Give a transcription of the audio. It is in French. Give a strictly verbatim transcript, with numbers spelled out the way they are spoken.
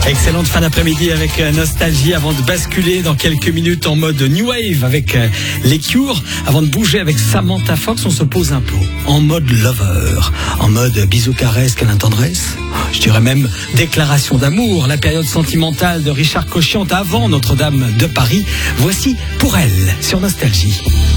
Excellente fin d'après-midi avec Nostalgie avant de basculer dans quelques minutes en mode New Wave avec les Cure. Avant de bouger avec Samantha Fox, on se pose un peu en mode lover, en mode bisous caresse, câlin tendresse. Je dirais même déclaration d'amour, la période sentimentale de Richard Cochiant avant Notre-Dame de Paris. Voici Pour elle sur Nostalgie.